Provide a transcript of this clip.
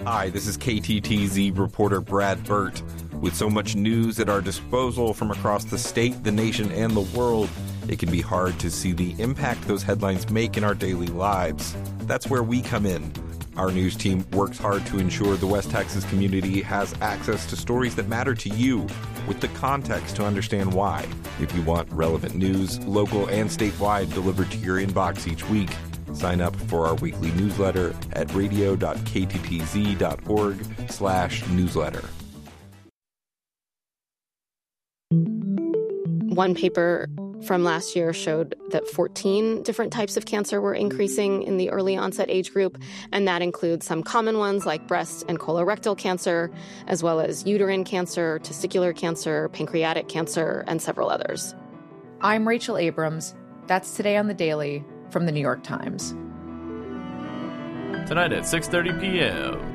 Hi, this is KTTZ reporter Brad Burt. With so much news at our disposal from across the state, the nation, and the world, it can be hard to see the impact those headlines make in our daily lives. That's where we come in. Our news team works hard to ensure the West Texas community has access to stories that matter to you, with the context to understand why. If you want relevant news, local and statewide, delivered to your inbox each week, sign up for our weekly newsletter at radio.kttz.org/newsletter. One paper from last year showed that 14 different types of cancer were increasing in the early onset age group, and that includes some common ones like breast and colorectal cancer, as well as uterine cancer, testicular cancer, pancreatic cancer, and several others. I'm Rachel Abrams. That's Today on the Daily from The New York Times. Tonight at 6:30 p.m.